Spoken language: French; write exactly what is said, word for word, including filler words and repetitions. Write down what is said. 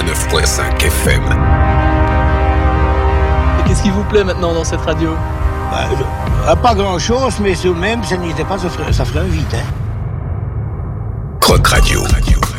quatre-vingt-neuf virgule cinq F M. Et qu'est-ce qui vous plaît maintenant dans cette radio? Bah, je- pas grand-chose, mais tout de même, ça n'était pas, ça ferait, ça ferait un vide, hein. Croc Radio.